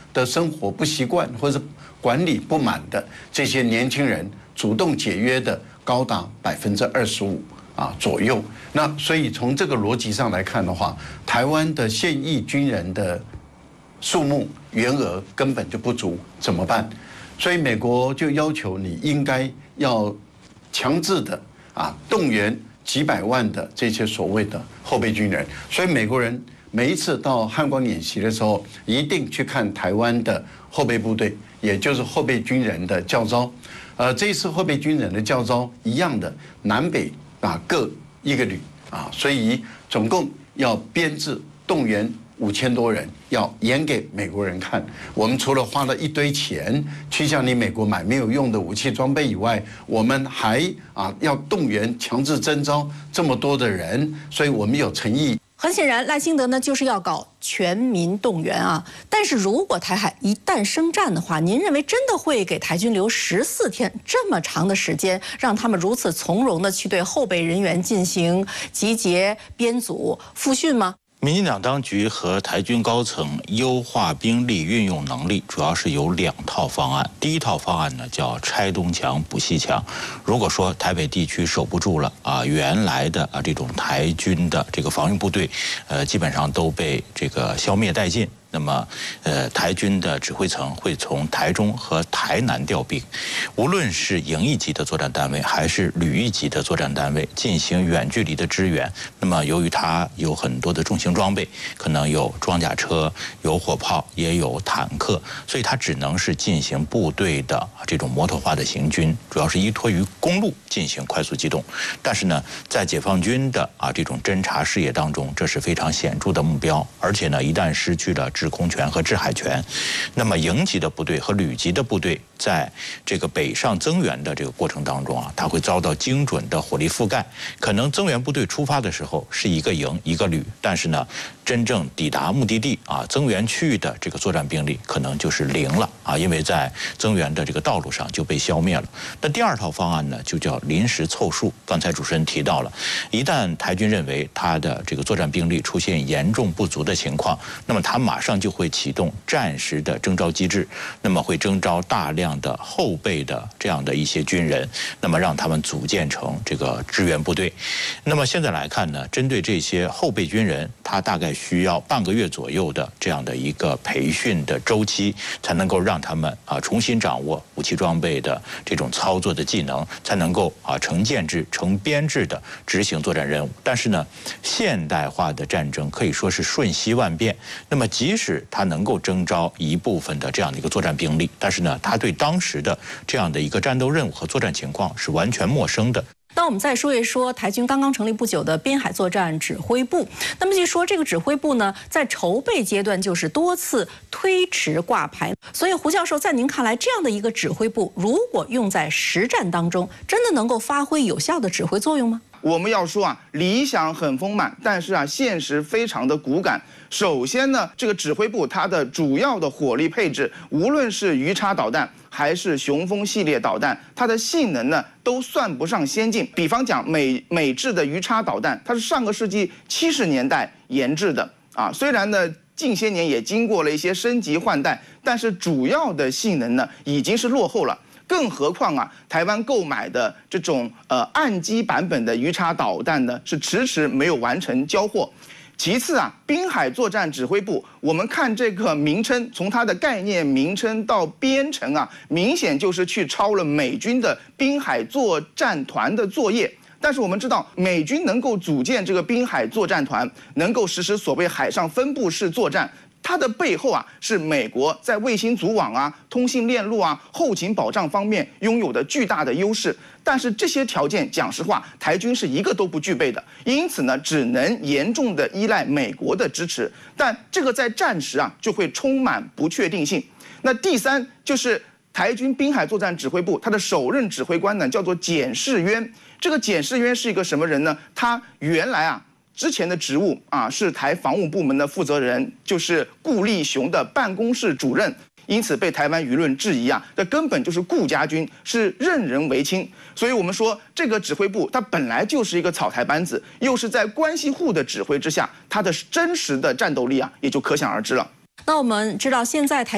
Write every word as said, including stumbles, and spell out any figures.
的生活不习惯或者管理不满的这些年轻人主动解约的高达百分之二十五啊左右。那所以从这个逻辑上来看的话，台湾的现役军人的数目员额根本就不足，怎么办？所以美国就要求你应该要强制的啊动员几百万的这些所谓的后备军人。所以美国人每一次到汉光演习的时候，一定去看台湾的后备部队，也就是后备军人的教召。呃，这一次后备军人的教召一样的，南北啊各一个旅啊，所以总共要编制动员五千多人，要演给美国人看。我们除了花了一堆钱去向你美国买没有用的武器装备以外，我们还啊要动员强制征召这么多的人，所以我们有诚意。 很显然，赖清德呢就是要搞全民动员啊。但是如果台海一旦生战的话，您认为真的会给台军留十四天这么长的时间，让他们如此从容的去对后备人员进行集结、编组、复训吗？ 民进党当局和台军高层优化兵力运用能力，主要是有两套方案。第一套方案呢叫拆东墙补西墙。如果说台北地区守不住了啊，原来的啊这种台军的这个防御部队，呃，基本上都被这个消灭殆尽。那么，呃，台军的指挥层会从台中和台南调兵，无论是营一级的作战单位还是旅一级的作战单位进行远距离的支援。那么，由于它有很多的重型装备，可能有装甲车、有火炮，也有坦克，所以它只能是进行部队的这种摩托化的行军，主要是依托于公路进行快速机动。但是呢，在解放军的啊这种侦察视野当中，这是非常显著的目标，而且呢，一旦失去了制空权和制海权，那么营级的部队和旅级的部队在这个北上增援的这个过程当中啊，它会遭到精准的火力覆盖。可能增援部队出发的时候是一个营一个旅，但是呢，真正抵达目的地啊，增援区域的这个作战兵力可能就是零了啊，因为在增援的这个道路上就被消灭了。那第二套方案呢，就叫临时凑数。刚才主持人提到了，一旦台军认为他的这个作战兵力出现严重不足的情况，那么他马上就会启动战时的征召机制，那么会征召大量的后备的这样的一些军人，那么让他们组建成这个支援部队。那么现在来看呢，针对这些后备军人，他大概需要半个月左右的这样的一个培训的周期，才能够让他们啊重新掌握武器装备的这种操作的技能，才能够啊成建制、成编制的执行作战任务。但是呢，现代化的战争可以说是瞬息万变，那么即使他能够征召一部分的这样的一个作战兵力，但是呢，他对当时的这样的一个战斗任务和作战情况是完全陌生的。 那我们再说一说台军刚刚成立不久的滨海作战指挥部。那么据说这个指挥部呢，在筹备阶段就是多次推迟挂牌。所以胡教授，在您看来，这样的一个指挥部，如果用在实战当中，真的能够发挥有效的指挥作用吗？ 我们要说啊，理想很丰满，但是啊，现实非常的骨感。首先呢，这个指挥部它的主要的火力配置，无论是鱼叉导弹还是雄风系列导弹，它的性能呢都算不上先进。比方讲美美制的鱼叉导弹，它是上个世纪七十年代研制的啊，虽然呢近些年也经过了一些升级换代，但是主要的性能呢已经是落后了。更何况啊，台湾购买的这种呃岸基版本的鱼叉导弹呢，是迟迟没有完成交货。其次啊，滨海作战指挥部，我们看这个名称，从它的概念名称到编程啊，明显就是去抄了美军的滨海作战团的作业。但是我们知道，美军能够组建这个滨海作战团，能够实施所谓海上分布式作战。它的背后啊，是美国在卫星组网啊、通信链路啊、后勤保障方面拥有的巨大的优势。但是这些条件，讲实话，台军是一个都不具备的。因此呢，只能严重的依赖美国的支持。但这个在战时啊，就会充满不确定性。那第三就是台军滨海作战指挥部，他的首任指挥官呢，叫做简士渊。这个简士渊是一个什么人呢？他原来啊。之前的职务啊是台防务部门的负责人，就是顾立雄的办公室主任，因此被台湾舆论质疑啊，这根本就是顾家军，是任人唯亲。所以我们说，这个指挥部它本来就是一个草台班子，又是在关系户的指挥之下，它的真实的战斗力啊也就可想而知了。 那我们知道现在台